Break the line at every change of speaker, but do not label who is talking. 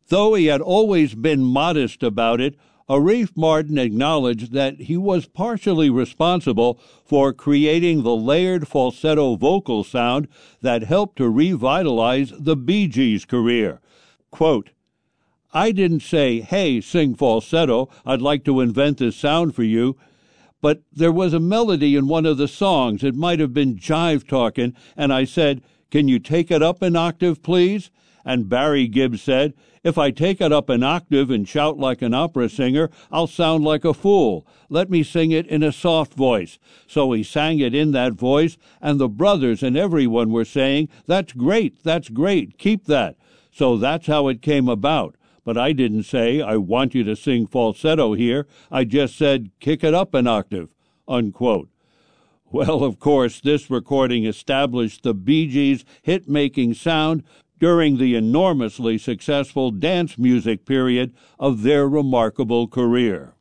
Though he had always been modest about it, Arif Mardin acknowledged that he was partially responsible for creating the layered falsetto vocal sound that helped to revitalize the Bee Gees' career. Quote, "I didn't say, 'Hey, sing falsetto, I'd like to invent this sound for you,' but there was a melody in one of the songs, it might have been jive talking, and I said, 'Can you take it up an octave, please?' And Barry Gibb said, 'If I take it up an octave and shout like an opera singer, I'll sound like a fool. Let me sing it in a soft voice.' So he sang it in that voice, and the brothers and everyone were saying, 'That's great, keep that.' So that's how it came about. But I didn't say, 'I want you to sing falsetto here.' I just said, 'Kick it up an octave,'" unquote. Well, of course, this recording established the Bee Gees' hit-making sound during the enormously successful dance music period of their remarkable career.